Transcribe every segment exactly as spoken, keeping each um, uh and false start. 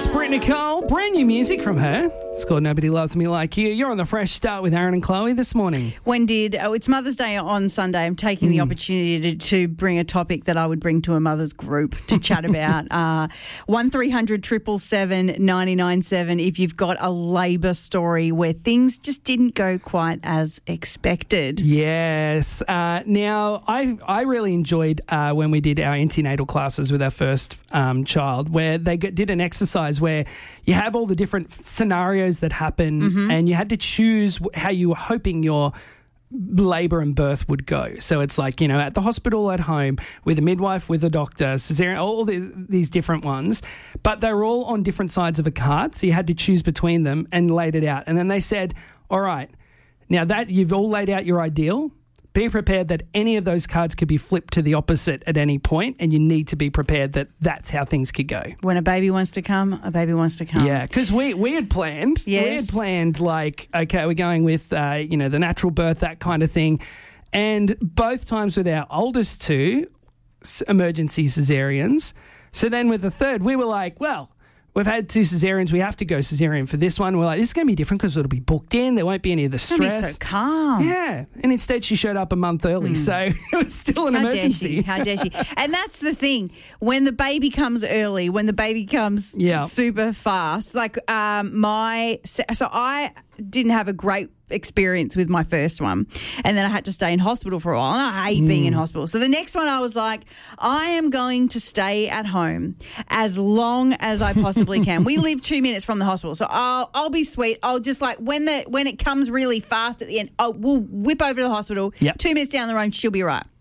That's Brittany Cole. Brand new music from her. It's called Nobody Loves Me Like You. You're on the Fresh Start with Aaron and Chloe this morning. When did, oh, it's Mother's Day on Sunday. I'm taking mm. the opportunity to, to bring a topic that I would bring to a mother's group to chat about. uh, one three hundred seven seven seven nine nine seven if you've got a labour story where things just didn't go quite as expected. Yes. Uh, now, I I really enjoyed uh, when we did our antenatal classes with our first um, child, where they get, did an exercise where you have all the different scenarios that happen mm-hmm. and you had to choose how you were hoping your labour and birth would go. So it's like, you know, at the hospital, at home, with a midwife, with a doctor, cesarean, all the, these different ones. But they were all on different sides of a card, so you had to choose between them and laid it out. And then they said, all right, now that you've all laid out your ideal, be prepared that any of those cards could be flipped to the opposite at any point, and you need to be prepared that that's how things could go. When a baby wants to come, a baby wants to come. Yeah, because we, we had planned. Yes. We had planned like, okay, we're going with, uh, you know, the natural birth, that kind of thing. And both times with our oldest two, emergency cesareans. So then with the third, we were like, well, we've had two cesareans. We have to go cesarean for this one. We're like, this is going to be different because it'll be booked in. There won't be any of the stress. It's going to be so calm. Yeah. And instead she showed up a month early. Mm. So it was still an How emergency. How dare she? How dare she? And that's the thing. When the baby comes early, when the baby comes yeah. super fast, like um, my, so I didn't have a great experience with my first one, and then I had to stay in hospital for a while, and I hate mm. being in hospital. So the next one I was like, I am going to stay at home as long as I possibly can. We live two minutes from the hospital, so I'll I'll be sweet. I'll just like when the when it comes really fast at the end, I'll, we'll whip over to the hospital. Yep. Two minutes down the road, she'll be right.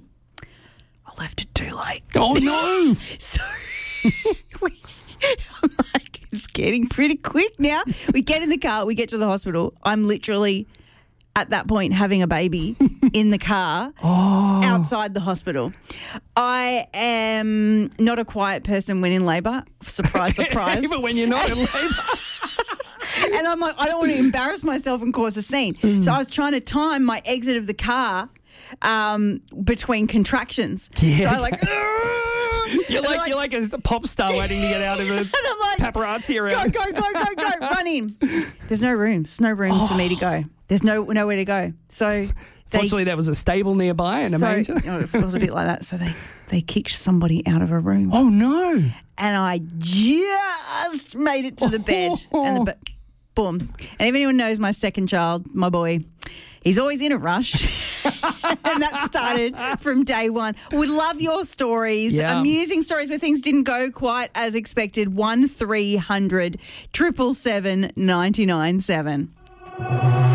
I left it too late. Oh no! so we, I'm like, it's getting pretty quick now. We get in the car, we get to the hospital. I'm literally at that point having a baby in the car oh. outside the hospital. I am not a quiet person when in labour. Surprise, surprise. Even when you're not in labour. And I'm like, I don't want to embarrass myself and cause a scene. Mm. So I was trying to time my exit of the car um, between contractions. Yeah, so I like... You're like, like you're like a pop star waiting to get out of a like, paparazzi around. Go, go, go, go, go, run in. There's no rooms, no rooms oh. for me to go. There's no nowhere to go. So fortunately, there was a stable nearby and a so, manger. You know, it was a bit like that. So they, they kicked somebody out of a room. Oh, no. And I just made it to the bed. Oh. And the bed, boom. And if anyone knows my second child, my boy, he's always in a rush. And that started from day one. Would love your stories, yeah. amusing stories where things didn't go quite as expected. one three hundred seven seven seven nine nine seven